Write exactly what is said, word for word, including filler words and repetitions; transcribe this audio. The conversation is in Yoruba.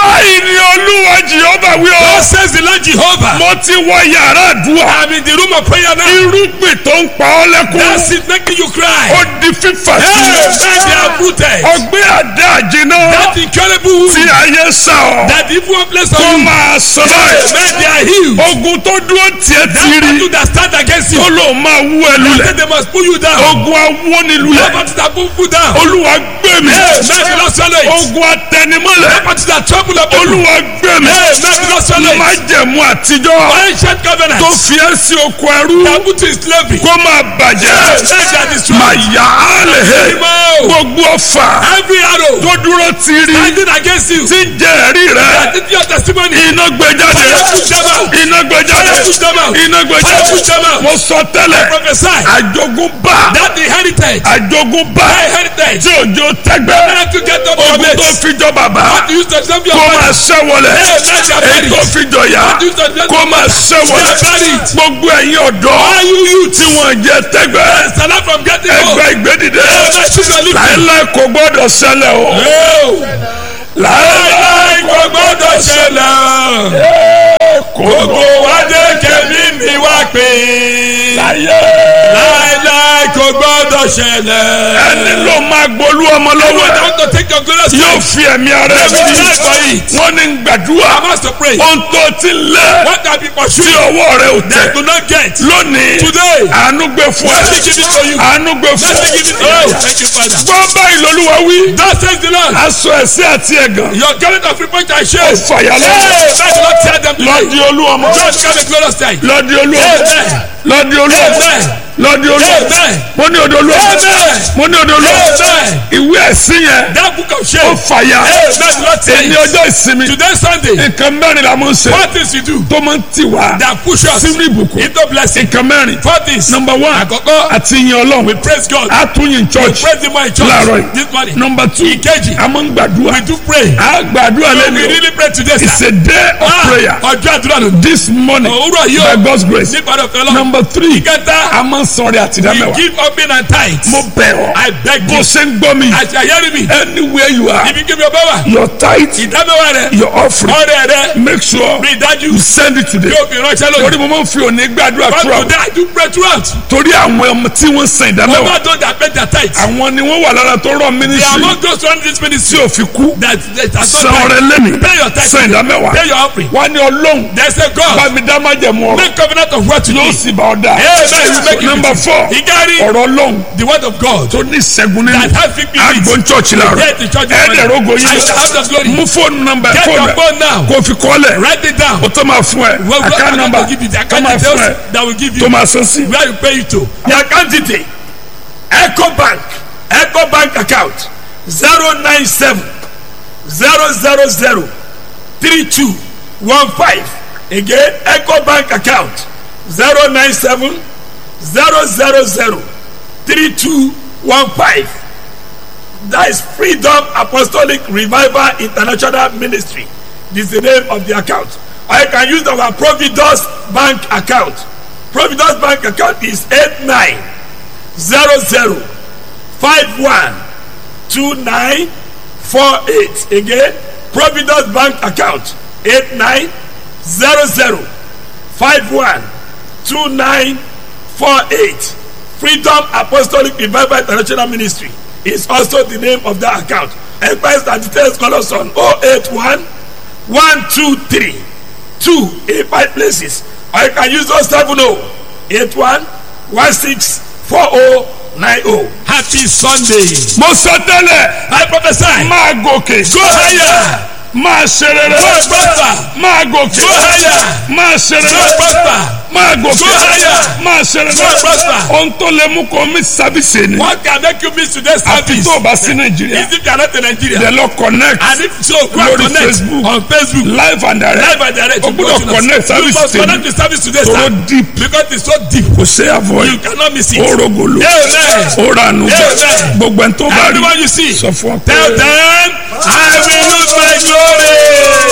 báyìí ni olúwa Jèhófà wí o. God says the Lord Jehovah. mo ti wọ yàrá àdúrà. I'm in the room of prayer now. irúgbìn tó ń pa ọ́ lẹ́kún. That's it making you cry. ó di fífà Hey, sílẹ̀. man, they are rooted. ọgbẹ́ àdá àjìnà. That incurable wound. tí ayé sá ọ. That the evil one place kó on you. máa sọ Hey, báyìí. man, they are healed. ogun tó dúró tiẹ̀ That tìrì. battle that stand against you. ó lò máa wú ẹ That lulẹ̀. say they must pull you down. ogun awó ni That lulẹ̀. battle that pull you down. olúwa gbé mi. Hey, man, do not swallow it. ogun atẹnimọ́lẹ̀. That battle that trouble the people. olúwa gbé mi. Hey, man, do not swallow it. májẹ̀mú àtijọ́. Ancient covenant. tó fi ẹ́ sí oko ẹrú. That put you in slavery. kó máa bàjẹ́. Hey, man, they are destroyed. máa yà á lè he. Wow. gbogbo ọfà. Every arrow tó dúró tìrì. standing against you. tí ń jẹ ẹ̀rí rẹ̀. That is your testimony. iná gbé jáde. Fire push them out. iná gbé jáde. Fire push them out. iná gbé Fire push them jáde. out. mo sọ tẹ́lẹ̀. Prophesy. àjogúnbá. That the heritage. àjogúnbá. That heritage. tí òjò tẹ́gbẹ́. Let to get up your ogun tó base. fi jọ bàbá. What you use to serve your kó body. máa ṣẹ́ wọlé. Hey, let your èyí body. tó fi jọ yá. What you use to serve kó máa ṣẹ́ wọlé. They bury it. gbogbo ẹ̀yin ọ̀dọ́. All you youths. tí wọ́n jẹ tẹ́gbẹ́. Stand up from getting old. ẹgbẹ́ ìgbédìde. Hey, let you go live. láéláé kò gbọ́dọ̀ ṣẹlẹ̀ o. Oh. láéláé Kò gbọ́dọ̀ ṣẹlẹ̀. Gbogbo wa dé kẹ́mi mi wá pé. láyé. Láíláí kò gbọ́dọ̀ ṣẹlẹ̀. ẹni ló máa gbolú ọmọ I lọ́wọ́ ẹ̀. want to take your glorious yóò life. fi ẹ̀mí ara ẹ̀ Let me sí. die for it. wọ́n ní gbàdúrà. I must to pray. ohun tó ti lẹ̀. What have been tí pursued ọwọ́ rẹ̀ ò that tẹ̀. do not get. lónìí. Today. àánú gbé fún ẹ. Let me give it to you. àánú gbé fún Let me ẹ. give it to you. Thank you, Father. gbọ́ báyìí lolúwa wí. That says the Lord. aṣọ ẹ̀sìn àti ẹ̀gàn. Your garment of reproach and ó shame. fàyà Hey, lọ́wọ́. that do not tear them today. lọ́dí olú ọmọ. God come a glorious time. lọ́dí olú ọmọ. Amen. lọ́dí olú ọmọ. Amen. lọ́dí olú ọmọ. Amen. mo ní odò olú ọmọ. Amen. mo ní odò olú ọmọ. Amen. ìwé ẹ̀sìn yẹn. That book of ó shame. fàyà. Hey, that do not tear ní it. ọjọ́ ìsinmi. Today Sunday. nǹkan mẹ́rin la mọ̀ ń ṣe. What things you do tó máa ń tì wá. that push us sínú ìbùkún. into blessing. nǹkan mẹ́rin. For this. number one. Àkọ́kọ́. àti ìyìn ọlọ́run. We praise God. a tún yìn church. Praise the man in church. láàárọ̀ yìí. This morning. number two. Ìkejì. a máa ń gbàdúrà. We do pray. a gbàdúrà So lẹ́nu. we really pray today, it's sir. a day of Ah, prayer. ọjọ́ àdúrà ló. this morning. Òwúrọ̀ yìí by o. God's grace. Nípa ọ̀dọ̀ Ọlọ́run. number three. Ìkẹta. a máa ń sọ̀rọ̀ àtìdámẹ́wàá. We give up in and tithes. mo bẹ̀ ọ́. I beg bó you. ṣe ń gbọ́ mi. Àti àyẹ́rì mi. anywhere you are. Ibi kí mi ò bá wà. your tithe. Ìdámẹ́wàá rẹ̀. your offering. Ọrẹ rẹ̀. make sure Rí i dájú. you send it today. Yóò fi ránṣẹ́ torí lónìí. mo máa ń fi òní gbàdúrà But throughout. today I do pray throughout. torí àwọn ọmọ tí wọ́n san ìdámẹ́wàá. Over those that pay their tithes. àwọn ni wọ́n wà lára tó rọ They are ministry. among those running this tí ministry. o fi kú. That that has san not ọrẹ died. lẹ́nu. Pay your tithes. san ìdámẹ́wàá. Pay your offering. wá ní ọlọ́run. They say bá God. mi dá májẹ̀mú ọ̀rọ̀. Make covenant of what to yóò do. sì bá ọ dá. Amen. You make it. number four. Ìkárí. ọ̀rọ̀ ọlọ́run The word of God. tó ní ìṣẹ́gun That nínú. has victory. agbọn church láàrọ̀. Get the church. ẹ̀ẹ́dẹ̀rógo I yìí. shall have the glory. mú fóònù nọ́mbà Get fóònù your rẹ̀. phone now. kó fi kọ́lẹ̀. Write it down. o tó máa fún ẹ. Well, account account number number give you the tó account máa fún ẹ. details that will give tó you máa san sí. where you pay it to. The account detail Eco Bank Eco Bank account zero nine seven zero zero zero three two one five. Again, Eco Bank account zero nine seven zero zero zero three two one five. That is Freedom Apostolic Revival International Ministry. This is the name of the account. Or you can use our Providence Bank account. Providence Bank account is eight nine zero zero five one two nine four eight. Again, Providence Bank account eight nine zero zero five one two nine four eight. Freedom Apostolic Revival International Ministry is also the name of that account. Enquiries and details call us on oh eight one one two three two eight five places. Or you can use oh seven oh eight one one six four oh nine oh. Happy Sunday. mo sọ tẹ́lẹ̀. I prophesy. máa gòkè. Go higher. máa ṣe rere. Go prosper. máa gòkè. Go higher. máa ṣe Go rere. prosper. máa gòkè. Go higher. máa ṣe rere. Go prosper. ohun tó lè mú kó mi sábìsì ni. What can make you miss today's àfi service? tó o bá sí nàìjíríà. Is if you are not in Nigeria. they lọ connect. And if so, go and lórí connect Facebook. on Facebook. live and direct. Live and direct. o You go gbọ́dọ̀ to us. connect You service must tèmi. connect the service today, toro sir. deep. Because it's so deep. kò ṣe avoid. You cannot miss it. o rogolo. Amen. o ranu. Amen. gbogbo ẹni tó bá rí. Everyone you see. sọ fún ọ pé. Tell them, I will use my glory.